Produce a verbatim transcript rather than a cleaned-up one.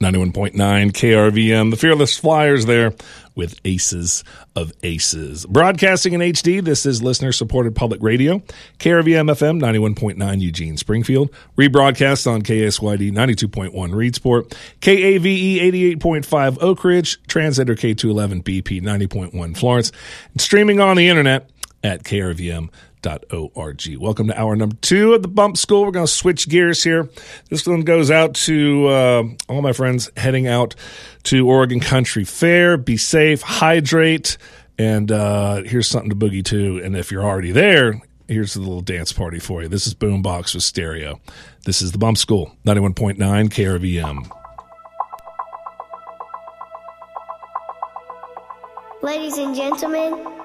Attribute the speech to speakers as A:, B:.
A: ninety-one point nine K R V M, the Fearless Flyers there with Aces of Aces. Broadcasting in H D, this is listener-supported public radio. K R V M F M, ninety-one point nine Eugene, Springfield. Rebroadcast on K S Y D, ninety-two point one Reedsport. K A V E, eighty-eight point five Oak Ridge. Transmitter K two eleven B P, ninety point one Florence. And streaming on the internet at K R V M dot org. Welcome to hour number two of the Bump School. We're going to switch gears here. This one goes out to uh, all my friends heading out to Oregon Country Fair. Be safe, hydrate, and uh, here's something to boogie to. And if you're already there, here's a little dance party for you. This is Boombox with Stereo. This is the Bump School, ninety-one point nine K R V M.
B: Ladies and gentlemen,